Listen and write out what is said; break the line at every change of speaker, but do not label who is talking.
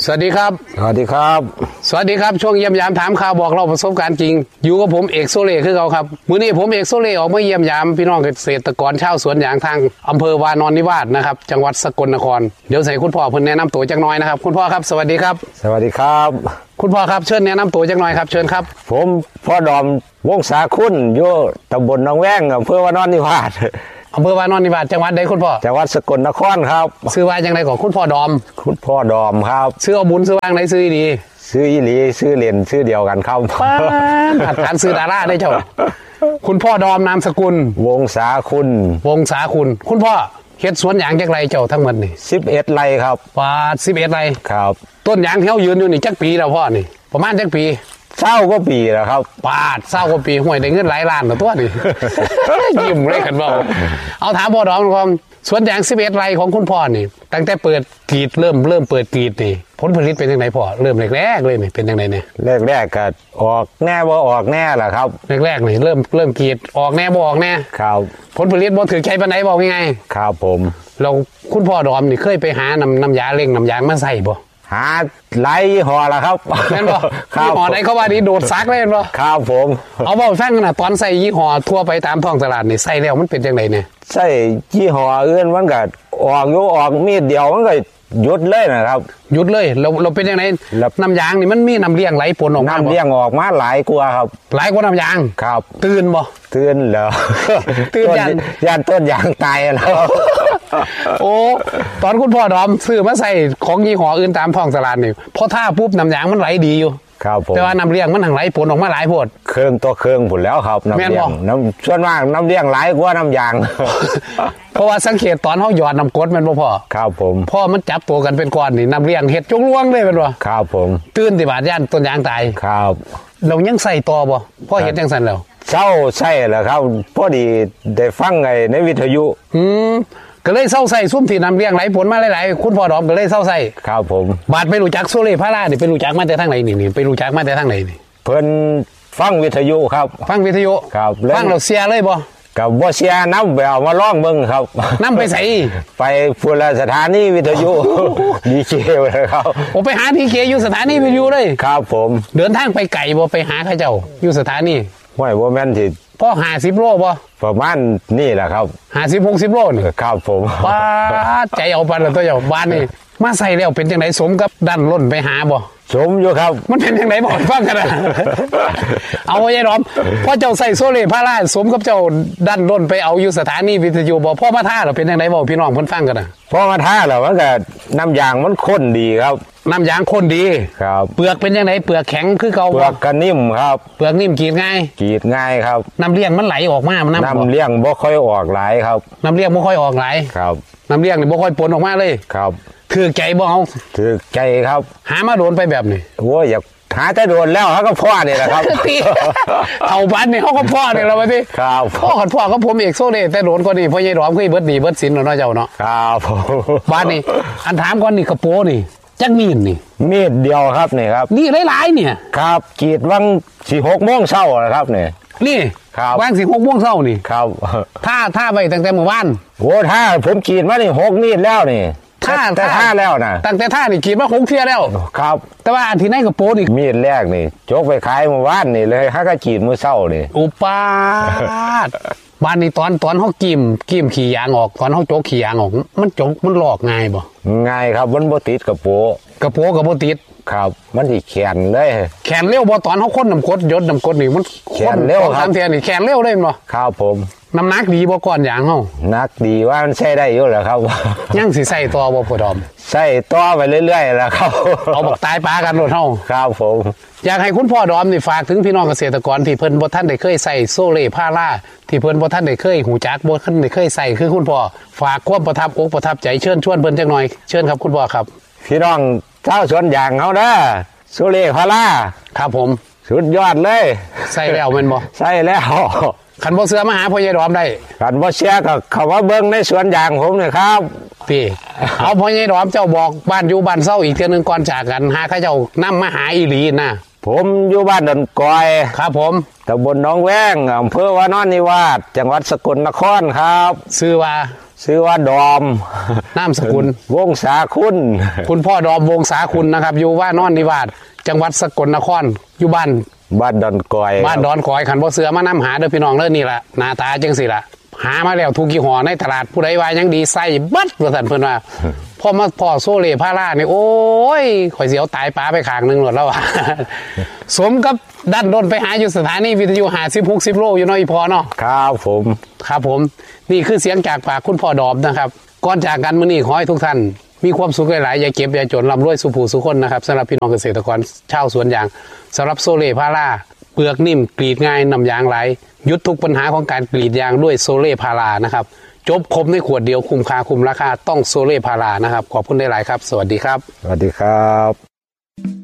สวัสดีครับ
สวัสดีครับ
สวัสดีครับช่วงเยี่ยมยามถามข่าวบอกเราประสบการณ์จริงอยู่กับผมเอกโซเล่คือเราครับมื้อนี้ผมเอกโซเล่ออกมาเยี่ยมยามพี่น้องเกษตรกรชาวสวนยางทางอำเภอวานอนนิวาสนะครับจังหวัดสกลนครเดี๋ยวใส่คุณพ่อเพิ่นแนะนำตัวจักหน่อยนะครับคุณพ่อครับสวัสดีครับ
สวัสดีครับ
คุณพ่อครับเชิญแนะนำตัวจักหน่อยครับเชิญครับ
ผมพ่อดอมวงศาคุณอยู่ตำบลหนองแวงอำเภอวานอนนิวาส
อำเภอวานอนนิวาสจังหวัดใดคุณพ่อ
จังหวัดสกลนครครับ
ชื่อว่าจังไดของคุณพ่อดอม
คุณพ่อดอมครับ
ชื่อเอาบุญชื่อว่างไหนชื่อดี
ชื่ออีหลีชื่อเล่นชื่อเดียวกันครับ
อัดฐานชื่อดาราได้เจ้าคุณพ่อดอมนามสกุล
วงศาคุณ
คุณพ่อเฮ็ดสวนยางจักไรเจ้าทั้งหมดนี่
11 ไร่ครับ
ป่า11 ไร่
ครับ
ต้นยางที่เฮายืนอยู่นี่จักปีแล้วพ่อนี่ประมาณจักปี
20 กว่าปีแล้วครับ
ปาด20 กว่าปีห่วยได้เงินหลายล้านตัวนี่ ยิ้มเลยกันบ่เอาถามพ่อดอมก่อนสวนยาง11 ไร่ของคุณพ่อนี่ตั้งแต่เปิดกรีดเริ่มเปิดกรีดนี่ผลผลิตเป็นจังไดพ่อเริ่มแรกๆเลยนี่เป็นจังไดเนี่ย
แรกก็ออกแน่บ่ออกแน่ล่ะครับ
แรกๆนี่เริ่มกรีดออกแน่บ่ออกแน่
ครับ
ผลผลิตบ่ถือใจปานใดบอกง่าย
ๆครับผม
แล้วคุณพ่อดอมนี่เคยไปหาน้ำยาเร่งน้ำยางมาใส่บ่
หาหลายยี่ห้อละครับ
แม่นบ่ยี่ห้อไหนเขาว่านี่โดดซักเลยแม่นบ่
ครับผม
เอาบ่ฟังกันน่ะตอนใส่ยี่ห้อทั่วไปตามท้องตลาดนี่ใส่แล้วมันเป็นจังไดเนี่ย
ใส่ยี่ห้ออื่นมันก็ออกมีดเดียวมันก็หยุดเลยนะครับ
หยุดเลยเราเป็นยังไงน้ำยางนี่มันมีน้ำเลี้ยงไหลปนออกมา
น้ำเลี้ยงออกมาหลายกว่าครับ
หลายกว่าน้ำยาง
ครับ
ตื่นบ่
ตื่นเหรอ
ตื่น
ยันต้นยางตายแล้ว
โอ้ตอนคุณพ่อดอมซื้อมาใส่ของยี่ห้ออื่นตามท้องตลาดนี่พอท่าปุ๊บน้ำยางมันไหลดีอยู่
ครับผม
แต่ว่าน้ำเลี้ยงมันหังไหลปนออกมาหลายโพด
เครื่องตัวเครื่องผุนแล้วครับน้ำเลี้ยงส่วนมากน้ำเลี้ยงหลายกว่าน้ำยาง
เพราะว่าสังเกตตอนเขาหยอดน้ำกรดมันบ่พอ
ครับผม
พ่อมันจับตัวกันเป็นก้อนนี่น้ำเลี้ยงเห็ดจุกล่วงเลยเป็นบ่
ครับผม
ตื่นที่บาดย่านต้นยางตาย
ครับ
เรายังใส่ต่อบ่พ่อเห็ดจังซั่นแล้ว
เช้าใช่แหละครับพอดีได้ฟังในวิทยุ
ก็เลยเศร้าใส่ซุ่มที่นำเลี้ยงไหลผลมาหลายๆคุณพ่อดอมก็เลยเศร้าใส่
ครับผม
บาดไปรู้จักโซเล่พารานี่ไปรู้จักมาแต่ทางไหนนี่ไปรู้จักมาแต่ทางไหนนี่
เพิ่นฟังวิทยุครับ
ฟังวิทยุ
ครับ
ฟังเราเสียเลยบ่
กับบ่เสียน้ำไปเอามาร้องเบิ่งครับ
น้ำไปใส่
ไปพูดสถานีวิทยุดีเคเลยครับ
ผมไปหาดีเคอยู่สถานีวิทยุเลย
ครับผม
เดินทางไปไกลบ่ไปหาเขาเจ้าอยู่สถานี
ห้วยบ่แม่นที่
พ่อ50 โลบ่
ประมาณนี่แหละครับ
50-60 โลนี่
ครับผม
ป้าใจเอาปันแล้วตัวเจ้าบ้านนี่มาใส่แล้วเป็นจังไดสมกับดันล้นไปหาบ่
สมอยู่ครับ
มันเป็นจังไดบอกฟังกันนะเอาไว้ยายดอมพ่อเจ้าใส่โซเล่พาราสมกับเจ้าดันล้นไปเอาอยู่สถานีวิทยุบ่พ่อมาท่าเราเป็นจังไดบอกพี่น้องเพิ่นฟังกันนะ
พ่อมาท่าแล้วมันก็น้ำยางมันข้นดีครับ
น้ำยางข้นดี
ครับ
เปลือกเป็นยังไงเปลือกแข็งคือเก่า
เปลือกก็นิ่มครับ
เปลือกนิ่มกรีดง่
ายครับ
น้ำเลี้ยงมันไหลออกมาน้
ำเลี้ยงบ่ค่อยออกไหลครับ
น้ำเลี้ยงบ่ค่อยออกไหล
ครับ
น้ำเลี้ยงนี่บ่ค่อยปนออกมาเลย
ครับ
ถือใจบ่เอา
ถือใจครับ
หามาโดนไปแบบนี้
โอ้ยอยากหาแต่โดนแล้วเขาก็พ่อนี่แหละครับ
เท่าบ้านนี่เขาก็พ่อนี่แล้วมาสิ
ครับ
พ่อก็ผมเอกโซเล่แต่โดนก็ดีพ่อยายดอมคือเบิดดีเบิดสินเนาะเจ้าเนาะ
ครับ
บ้านนี่อันถามก่อนนี่กระโปนี่จักมีดนี่
มีดเดียวครับนี่ครับ
นี่หลายๆเนี่ย
ครับกรีดวัง6 โมงเช้านะครับนี่
ครับวาง6 โมงเช้านี่
ครับ
ท่าไปตั้งแต่เมื่อวาน
โอ้ท่าผมกรีดมานี่6 มีดแล้วนี่ท่าแล้วนะ
ตั้งแต่ท่านี่กรีดมา6 เที่ยแล้ว
ครับ
แต่ว่าอันที่ไหนกระโปนี่
มีดแรกนี่จกไปขายเมื่อวานนี่เลยก็กรีดมื้อเช้านี่
อุปาทบ้านนี้ตอนเขากิมขี่ยางออกตอนเขาโจกขี่ยางออกมันหลอกง่ายบ่
ง่ายครับมันบ่ติดกระโป
กับบ่ติด
ครับมันสิแขนเลย
แขนเร็วบ่ตอนเขาค้นน้ำกรดยศน้ำกรดนี่มัน
แขนเร็วครับ
3 เที่ยนี่แขนเร็วเลยบ่
ครับผม
น้ำหนักดีบ่ก่อนยางเฮา
นักดีว่ามันใช้ได้อยู่แหละครับ
ยังสิใส่ต่อบ่พ่อดอม
ใส่ต่อไปเรื่อยๆแล้วครับ
เอาบักตายปลากันโลดเฮา
ครับผม
อยากให้คุณพ่อดอมนี่ฝากถึงพี่น้องเกษตรกรที่เพิ่นบ่ทันได้เคยใส่โซเล่พาราที่เพิ่นบ่ทันได้เคยหูจักบ่ทันได้เคยใส่คือคุณพ่อฝากความประทับอกประทับใจเชิญชวนเพิ่นจักหน่อยเชิญครับคุณพ่อครับ
พี่น้องชาวสวนยางเฮาเด้อโซเล่พารา
ครับผม
สุดยอดเลย
ใส่แล้วแม่นบ่
ใส่แล้ว
คันบ่เชื่อมาหาพ่อใหญ่ดอมได้
คันบ่เชื่อก็เข้ามาเบิ่งในสวนยางผมนี่ครับ
พี่เอาพ่อใหญ่ดอมเจ้าบอกบ้านอยู่บ้านเซาอีกเทื่อนึงก่อนจากกันหาเขาเจ้านำมาหาอีหลีนะ
ผมอยู่บ้านดอนกอย
ครับผม
ตำบลหนองแวงอำเภอวานอนนิวาสจังหวัดสกลนครครับ
ชื่อว่า
ชื่อว่าดอม
นามสกุล
วงศาคุณ
คุณพ่อดอมวงศาคุณนะครับอยู่ว่านอนนิวาสจังหวัดสกลนครอยู่บ้าน
ดอนกอย
บ้านดอนกอยขันบ่เสือมานํหาเด้อพี่น้องเด้อนี่ล่ะหน้าตาจังสิล่ะหามาแล้วทุกยี่ห้อในตลาดผู้ใดว่ายังดีใส่บัดว่าซั่นเพิ่นว่าพอมาพ่อโซเล่พารานี่โอ้ยข่อยสิเอาตายปลาไปข้างหนึงหมดแล้วว่ะ สมกับดันด้นไปหาอยู่สถานีวิทยุ50-60โลอยู่เนาะอีพอเนาะ
ครับผม
ครับผมนี่คือเสียงจากปากคุณพ่อดอมนะครับก่อนจากกันมื้อนี้ขอให้ทุกท่านมีความสุขหลายๆอย่าเก็บอย่าจนร่ำรวยสุขผู้สุขคนนะครับสำหรับพี่น้องเกษตรกรชาวสวนยางสำหรับโซเล่พาราเปลือกนิ่มกรีดง่ายนำยางไหลยุดทุกปัญหาของการกรีดยางด้วยโซเล่พารานะครับจบครบในขวดเดียวคุ้มค่าคุ้มราคาต้องโซเล่พารานะครับขอบคุณได้หลายครับสวัสดีครับ
สวัสดีครับ